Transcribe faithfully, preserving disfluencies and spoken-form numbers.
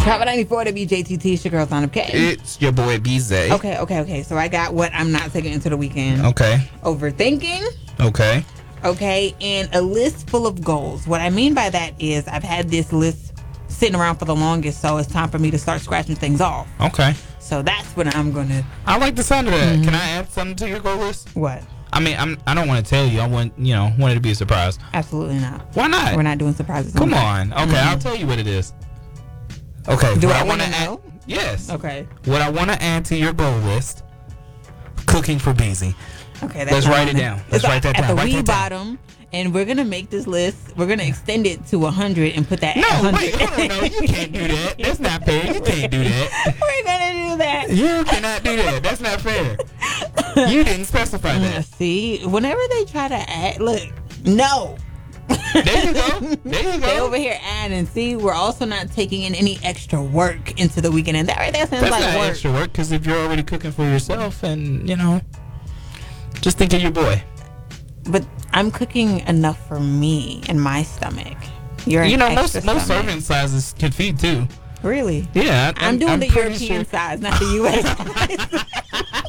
Top ninety-four W J T T, it's your girl, Son of K. It's your boy, B Z. Okay, okay, okay. So I got what I'm not taking into the weekend. Okay. Overthinking. Okay. Okay, and a list full of goals. What I mean by that is I've had this list sitting around for the longest, so it's time for me to start scratching things off. Okay. So that's what I'm going to... I like the sound of that. Mm-hmm. Can I add something to your goal list? What? I mean, I'm, I don't want to tell you. I want, you know, want it to be a surprise. Absolutely not. Why not? We're not doing surprises. Come on. Okay, mm-hmm. I'll tell you what it is. Okay. Do what I, I want to know? add? Yes. Okay. What I want to add to your goal list, cooking for Beezy. Okay, that's Let's write it down. Let's it's write that at down. At the write wee that down. bottom, and we're going to make this list, we're going to extend it to one hundred and put that no, at one hundred. Wait, hold on, no, you can't do that. That's not fair. You can't do that. We're going to do that. You cannot do that. That's not fair. You didn't specify that. Uh, see, whenever they try to add, look, no. There you go. There you go. They over here adding. See, we're also not taking in any extra work into the weekend, and that right there sounds That's like not work. extra work, because if you're already cooking for yourself, and you know, just think of your boy. But I'm cooking enough for me and my stomach. You're you an know, extra most most stomach. serving sizes can feed too. Really? Yeah, I'm, I'm doing I'm the pretty European sure. size, not the U S size.